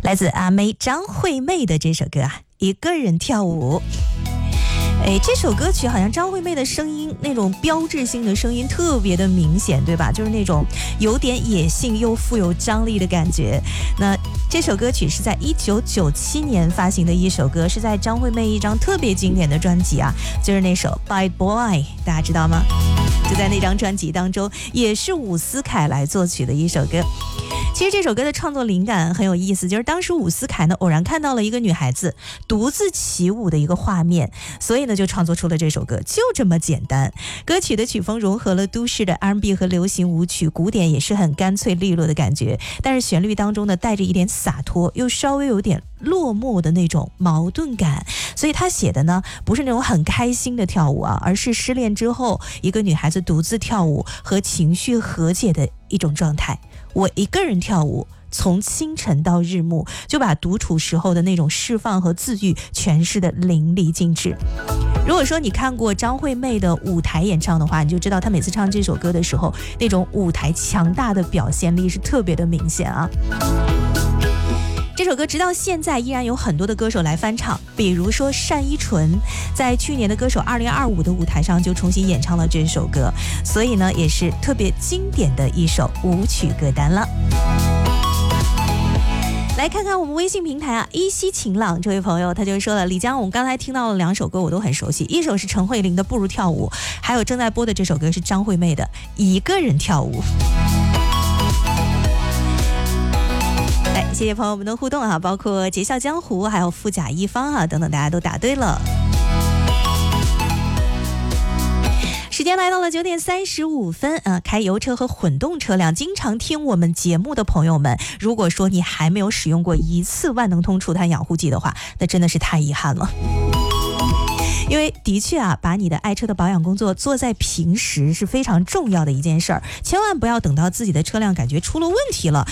来自阿妹张惠妹的这首歌啊，一个人跳舞。这首歌曲好像张惠妹的声音那种标志性的声音特别的明显，对吧？就是那种有点野性又富有张力的感觉。那这首歌曲是在1997年发行的一首歌，是在张惠妹一张特别经典的专辑啊，就是那首 Bad Boy， 大家知道吗？就在那张专辑当中，也是伍思凯来作曲的一首歌。其实这首歌的创作灵感很有意思，就是当时伍思凯呢偶然看到了一个女孩子独自起舞的一个画面，所以呢就创作出了这首歌，就这么简单。歌曲的曲风融合了都市的 R&B 和流行舞曲，鼓点也是很干脆利落的感觉，但是旋律当中呢带着一点洒脱，又稍微有点落寞的那种矛盾感。所以他写的呢不是那种很开心的跳舞啊，而是失恋之后一个女孩子独自跳舞和情绪和解的一种状态。我一个人跳舞，从清晨到日暮，就把独处时候的那种释放和自愈诠释的淋漓尽致。如果说你看过张惠妹的舞台演唱的话，你就知道她每次唱这首歌的时候，那种舞台强大的表现力是特别的明显啊。这首歌直到现在依然有很多的歌手来翻唱，比如说单依纯在去年的歌手2025的舞台上就重新演唱了这首歌，所以呢也是特别经典的一首舞曲歌单了。来看看我们微信平台啊，依稀晴朗这位朋友他就说了，李江，我们刚才听到了2首歌我都很熟悉，一首是陈慧琳的不如跳舞，还有正在播的这首歌是张惠妹的一个人跳舞。来，谢谢朋友们的互动啊，包括节笑江湖还有富甲一方啊等等，大家都答对了。时间来到了9点35分啊，开油车和混动车辆经常听我们节目的朋友们，如果说你还没有使用过一次万能通除碳养护剂的话，那真的是太遗憾了。因为的确啊，把你的爱车的保养工作做在平时是非常重要的一件事儿，千万不要等到自己的车辆感觉出了问题了，